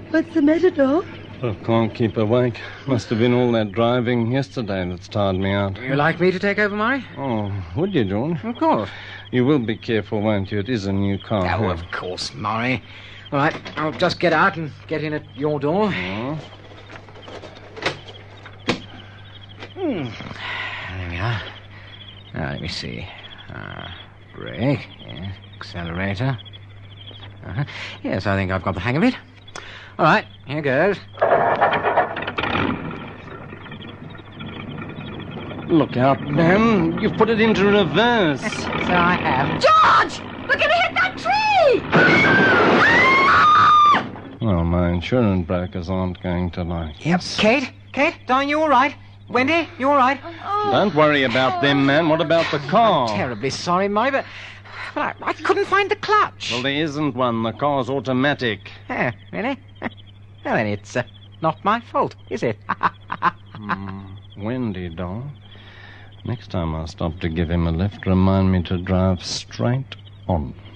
What's the matter, Doc? I can't keep awake. Must have been all that driving yesterday that's tired me out. You like me to take over, Murray? Oh, would you, George? Of course. You will be careful, won't you? It is a new car. Oh, of course, Murray. All right, I'll just get out and get in at your door. Oh. There we are. Now, let me see. Brake, yes. Accelerator. Yes, I think I've got the hang of it. All right, here goes. Look out, Ben. You've put it into reverse. So I have. George! We're going to hit that tree! Well, my insurance brokers aren't going to like Yep. this. Kate, darling, you all right? Wendy, you all right? Don't worry about them, man. What about the car? Terribly sorry, Murray, but I couldn't find the clutch. Well, there isn't one. The car's automatic. Oh, really? Well, then it's not my fault, is it? Wendy, doll. Next time I stop to give him a lift, remind me to drive straight on.